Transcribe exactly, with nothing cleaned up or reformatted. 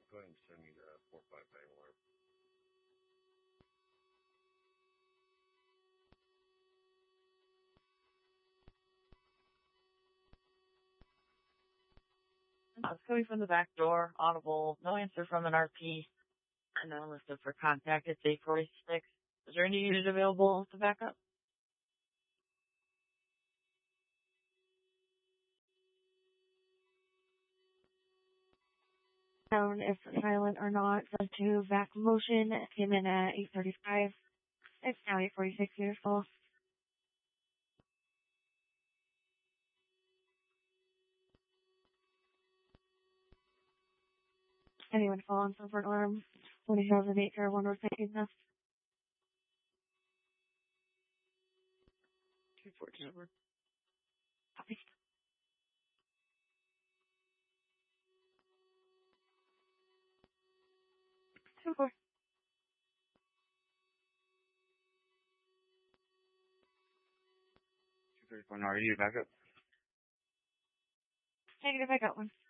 Go ahead and send me the four five bang alarm. I was coming from the back door, audible, no answer from an R P, and then listed for contact. It's eight forty-six. Is there any unit available to back up? Down if silent or not. The two vac motion came in at eight thirty-five. It's now eight forty-six years full. Anyone fall on silver alarm? twenty thousand eight or one was making this. two fourteen over. Copy. Two four. two thirty-four, now are you back up? Negative, I got one.